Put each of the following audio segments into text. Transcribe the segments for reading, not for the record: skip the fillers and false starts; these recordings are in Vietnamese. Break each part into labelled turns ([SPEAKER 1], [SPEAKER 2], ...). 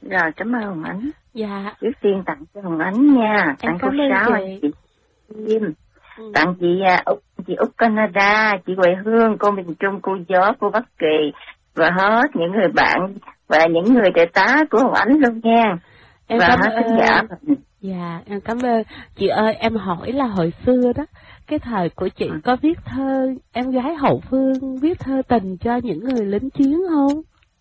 [SPEAKER 1] Rồi, cảm ơn Hồng Ánh.
[SPEAKER 2] Dạ.
[SPEAKER 1] Trước tiên tặng cho Hồng Ánh nha. Tặng cô Sáu, anh chị Kim. Tặng chị Úc Canada, chị Huệ Hương, cô Miền Trung, cô Gió, cô Bắc Kỳ, và hết những người bạn và những người đại tá của Hồng Ánh luôn nha.
[SPEAKER 2] Em
[SPEAKER 1] và
[SPEAKER 2] cảm
[SPEAKER 1] hết khán giả.
[SPEAKER 2] Dạ, em cảm ơn. Chị ơi, em hỏi là hồi xưa đó, cái thời của chị có viết thơ, em gái Hậu Phương viết thơ tình cho những người lính chiến không?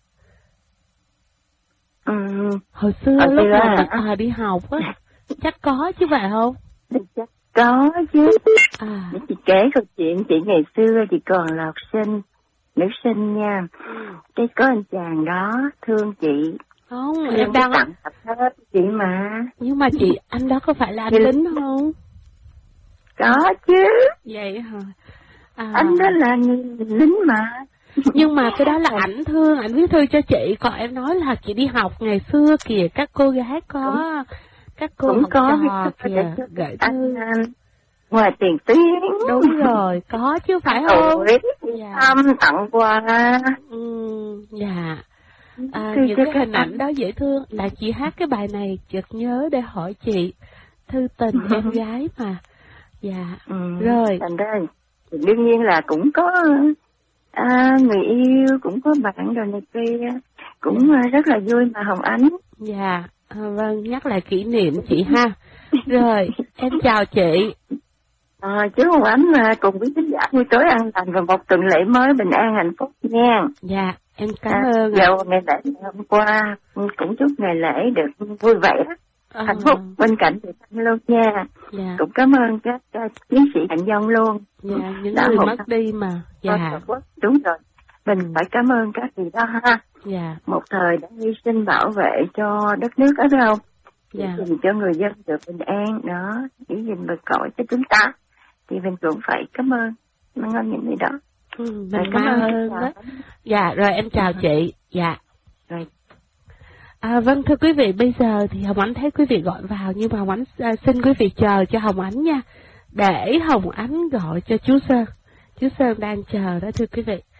[SPEAKER 2] Hồi xưa lúc mà mình đi học á, chắc có chứ phải không?
[SPEAKER 1] Chắc có chứ. Để chị kể câu chuyện chị ngày xưa, chị còn là học sinh, nữ sinh nha. Cái có anh chàng đó thương chị.
[SPEAKER 2] Không, em đang
[SPEAKER 1] tặng tập thơ chị mà.
[SPEAKER 2] Nhưng mà chị, anh đó có phải là anh lính không?
[SPEAKER 1] Có chứ.
[SPEAKER 2] Vậy hả?
[SPEAKER 1] Anh đó là lính mà.
[SPEAKER 2] Nhưng mà cái đó là ảnh thương, ảnh viết thư cho chị. Còn em nói là chị đi học ngày xưa kìa, các cô gái có, các cô
[SPEAKER 1] cũng
[SPEAKER 2] học
[SPEAKER 1] có
[SPEAKER 2] trò kìa, gửi thư.
[SPEAKER 1] Ngoài tiền tuyến.
[SPEAKER 2] Đúng rồi, có chứ phải không?
[SPEAKER 1] Dạ. Tặng quà.
[SPEAKER 2] Dạ. Những cái hình ảnh đó dễ thương. Là chị hát cái bài này chợt nhớ để hỏi chị. Thư tình em gái mà. Dạ. Rồi.
[SPEAKER 1] Thành ra đương nhiên là cũng có người yêu, cũng có bạn rồi này kia, cũng rất là vui mà Hồng Ánh.
[SPEAKER 2] Dạ. Vâng, nhắc lại kỷ niệm chị ha. Rồi, em chào chị.
[SPEAKER 1] Chú Hồng Ánh cùng với khán giả vui tối an lành và một tuần lễ mới bình an hạnh phúc nha.
[SPEAKER 2] Dạ, em cảm ơn.
[SPEAKER 1] Dạo ngày lễ hôm qua cũng chúc ngày lễ được vui vẻ, hạnh phúc bên cạnh người thân luôn nha.
[SPEAKER 2] Dạ.
[SPEAKER 1] Cũng cảm ơn các chiến sĩ Hạnh Dông luôn.
[SPEAKER 2] Dạ, những người mất đi mà. Dạ.
[SPEAKER 1] Đúng rồi. Mình phải cảm ơn các vị đó ha.
[SPEAKER 2] Dạ.
[SPEAKER 1] Một thời đã hy sinh bảo vệ cho đất nước đó phải không?
[SPEAKER 2] Dạ.
[SPEAKER 1] Để cho người dân được bình an đó, giữ gìn bờ cõi cho chúng ta. Thì mình cũng phải cảm ơn những người đó.
[SPEAKER 2] Mình cảm ơn đó. Dạ, rồi em chào chị. Dạ.
[SPEAKER 1] Rồi.
[SPEAKER 2] Vâng, thưa quý vị, bây giờ thì Hồng Ánh thấy quý vị gọi vào, nhưng mà Hồng Ánh xin quý vị chờ cho Hồng Ánh nha. Để Hồng Ánh gọi cho chú Sơn. Chú Sơn đang chờ đó thưa quý vị.